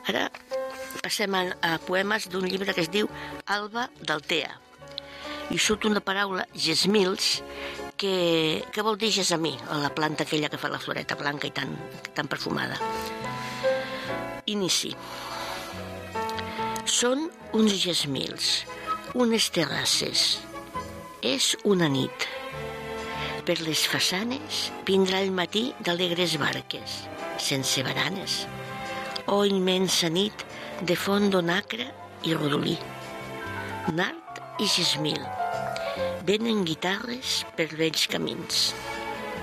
Ara passem a poemes d'un llibre que es diu Alba d'Altea. I surt una paraula, gesmils, que vol dir gessamí, la planta aquella que fa la floreta blanca i tan perfumada. Inici. Són uns gesmils, unes terrasses. És una nit. Per les façanes vindrà el matí d'alegres barques, sense baranes. Oh, immensa nit de fondo nacre i rodolí. Nart i gesmil. Venen guitarres per vells camins.